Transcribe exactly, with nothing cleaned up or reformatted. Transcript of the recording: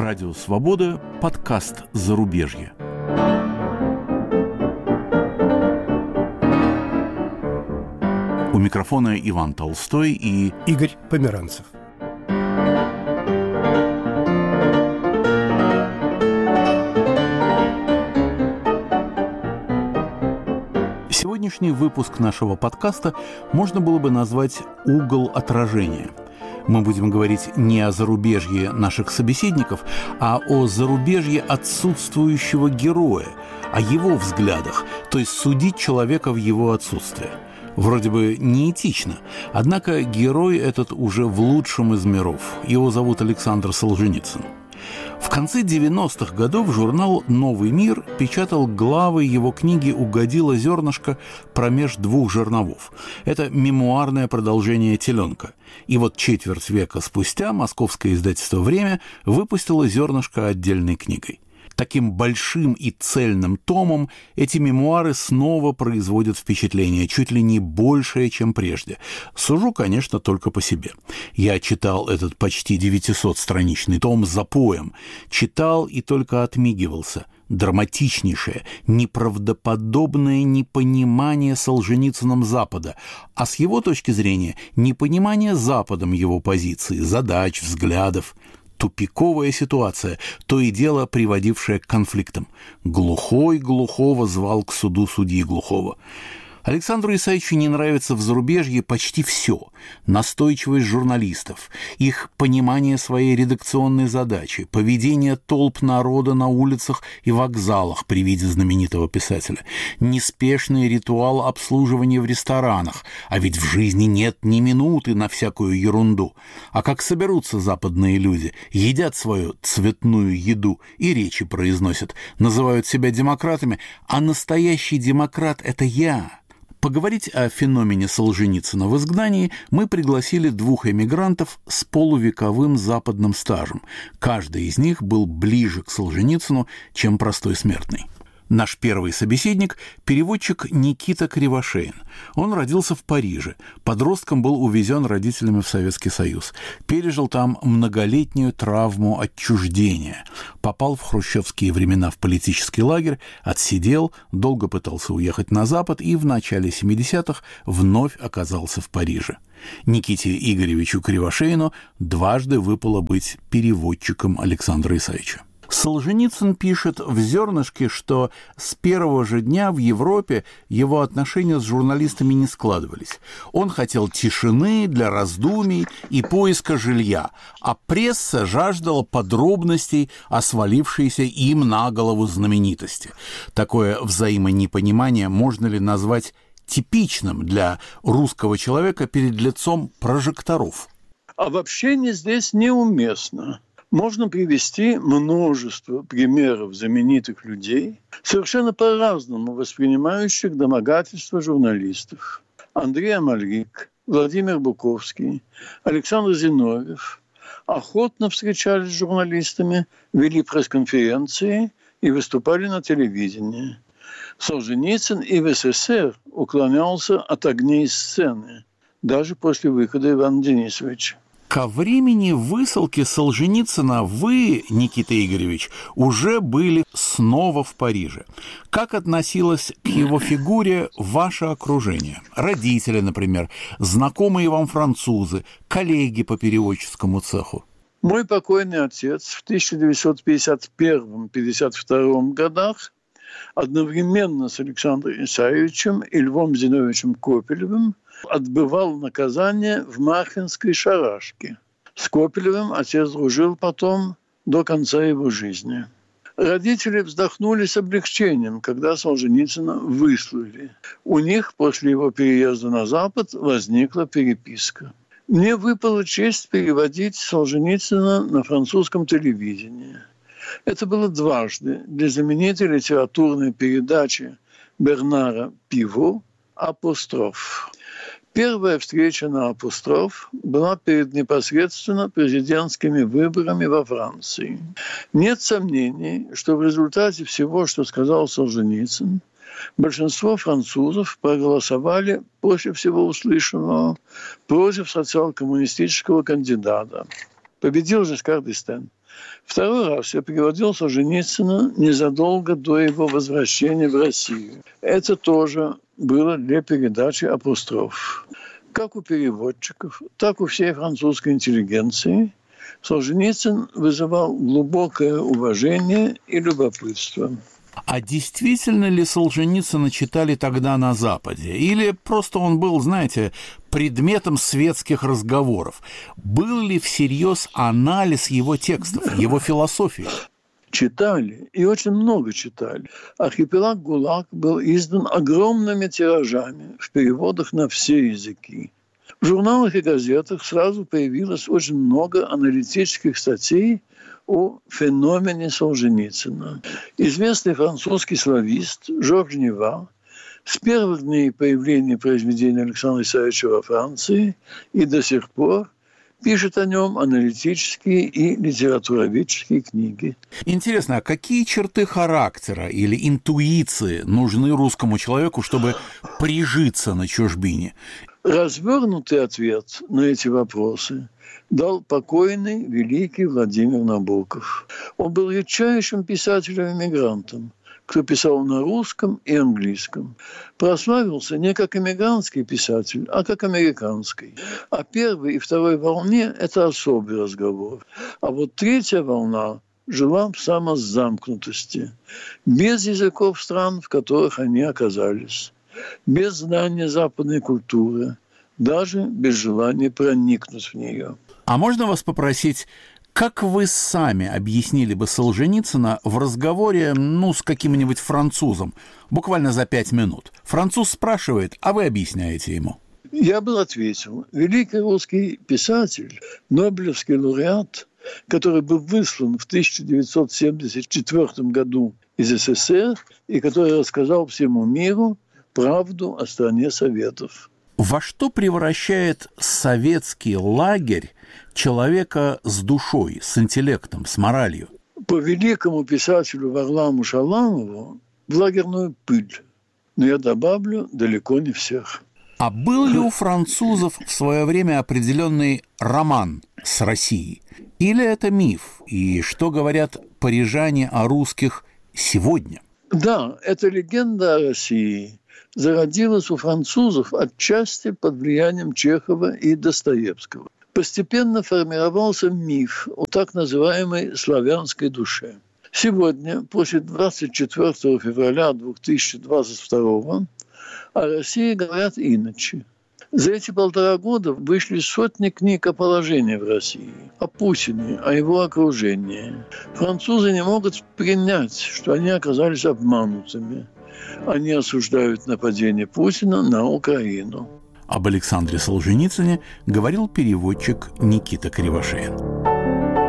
Радио «Свобода», подкаст «Зарубежье». У микрофона Иван Толстой и Игорь Померанцев. Сегодняшний выпуск нашего подкаста можно было бы назвать «Угол отражения». Мы будем говорить не о зарубежье наших собеседников, а о зарубежье отсутствующего героя, о его взглядах, то есть судить человека в его отсутствие. Вроде бы неэтично, однако герой этот уже в лучшем из миров. Его зовут Александр Солженицын. В конце девяностых годов журнал «Новый мир» печатал главы его книги «Угодило зернышко промеж двух жерновов». Это мемуарное продолжение «Теленка». И вот четверть века спустя московское издательство «Время» выпустило зернышко отдельной книгой. Таким большим и цельным томом эти мемуары снова производят впечатление, чуть ли не большее, чем прежде. Сужу, конечно, только по себе. Я читал этот почти девятисотстраничный том запоем. Читал и только отмигивался. Драматичнейшее, неправдоподобное непонимание Солженицыным Запада, а с его точки зрения непонимание Западом его позиции, задач, взглядов. Тупиковая ситуация, то и дело приводившая к конфликтам. Глухой глухого звал к суду судьи глухого. Александру Исаевичу не нравится в зарубежье почти все. Настойчивость журналистов, их понимание своей редакционной задачи, поведение толп народа на улицах и вокзалах при виде знаменитого писателя, неспешный ритуал обслуживания в ресторанах, а ведь в жизни нет ни минуты на всякую ерунду. А как соберутся западные люди, едят свою цветную еду и речи произносят, называют себя демократами, а настоящий демократ – это я. Поговорить о феномене Солженицына в изгнании мы пригласили двух эмигрантов с полувековым западным стажем. Каждый из них был ближе к Солженицыну, чем простой смертный. Наш первый собеседник – переводчик Никита Кривошеин. Он родился в Париже. Подростком был увезен родителями в Советский Союз. Пережил там многолетнюю травму отчуждения. Попал в хрущевские времена в политический лагерь, отсидел, долго пытался уехать на Запад и в начале семидесятых вновь оказался в Париже. Никите Игоревичу Кривошеину дважды выпало быть переводчиком Александра Исаевича. Солженицын пишет в «Зернышке», что с первого же дня в Европе его отношения с журналистами не складывались. Он хотел тишины для раздумий и поиска жилья, а пресса жаждала подробностей о свалившейся им на голову знаменитости. Такое взаимонепонимание можно ли назвать типичным для русского человека перед лицом прожекторов? Обобщение здесь неуместно. Можно привести множество примеров знаменитых людей, совершенно по-разному воспринимающих домогательства журналистов. Андрей Амальрик, Владимир Буковский, Александр Зиновьев охотно встречались с журналистами, вели пресс-конференции и выступали на телевидении. Солженицын и в СССР уклонялся от огней сцены, даже после выхода Ивана Денисовича. Ко времени высылки Солженицына вы, Никита Игоревич, уже были снова в Париже. Как относилось к его фигуре ваше окружение? Родители, например, знакомые вам французы, коллеги по переводческому цеху? Мой покойный отец в тысяча девятьсот пятьдесят первом — пятьдесят втором годах одновременно с Александром Исаевичем и Львом Зиновьевичем Копелевым отбывал наказание в Мархинской шарашке. С Копелевым отец дружил потом до конца его жизни. Родители вздохнули с облегчением, когда Солженицына выслали. У них после его переезда на Запад возникла переписка. Мне выпала честь переводить Солженицына на французском телевидении. Это было дважды для знаменитой литературной передачи Бернара Пиво «Апостроф». Первая встреча на «Апостроф» была перед непосредственно президентскими выборами во Франции. Нет сомнений, что в результате всего, что сказал Солженицын, большинство французов проголосовали после всего услышанного против социал-коммунистического кандидата. Победил Жишкар д'Эстен. Второй раз я переводил Солженицына незадолго до его возвращения в Россию. Это тоже было для передачи «Апостроф». Как у переводчиков, так у всей французской интеллигенции Солженицын вызывал глубокое уважение и любопытство. А действительно ли Солженицына читали тогда на Западе? Или просто он был, знаете, предметом светских разговоров? Был ли всерьез анализ его текстов, его философии? Читали, и очень много читали. «Архипелаг ГУЛАГ» был издан огромными тиражами в переводах на все языки. В журналах и газетах сразу появилось очень много аналитических статей о феномене Солженицына. Известный французский славист Жорж Нева с первых дней появления произведения Александра Исаевича во Франции и до сих пор пишет о нем аналитические и литературоведческие книги. Интересно, а какие черты характера или интуиции нужны русскому человеку, чтобы прижиться на чужбине? Развернутый ответ на эти вопросы дал покойный великий Владимир Набоков. Он был редчайшим писателем-эмигрантом, кто писал на русском и английском. Прославился не как эмигрантский писатель, а как американский. О первой и второй волне – это особый разговор. А вот третья волна жила в самозамкнутости, без языков стран, в которых они оказались, без знания западной культуры, даже без желания проникнуть в нее. А можно вас попросить, как вы сами объяснили бы Солженицына в разговоре, ну, с каким-нибудь французом, буквально за пять минут? Француз спрашивает, а вы объясняете ему. Я бы ответил, великий русский писатель, нобелевский лауреат, который был выслан в тысяча девятьсот семьдесят четвёртом году из СССР и который рассказал всему миру правду о стране Советов. Во что превращает советский лагерь человека с душой, с интеллектом, с моралью? По великому писателю Варламу Шаламову в лагерную пыль. Но я добавлю, далеко не всех. А был ли у французов в свое время определенный роман с Россией? Или это миф? И что говорят парижане о русских сегодня? Да, эта легенда о России зародилась у французов отчасти под влиянием Чехова и Достоевского. Постепенно формировался миф о так называемой славянской душе. Сегодня, после двадцать четвёртого февраля две тысячи двадцать второго, о России говорят иначе. За эти полтора года вышли сотни книг о положении в России, о Путине, о его окружении. Французы не могут принять, что они оказались обманутыми. Они осуждают нападение Путина на Украину. Об Александре Солженицыне говорил переводчик Никита Кривошеин.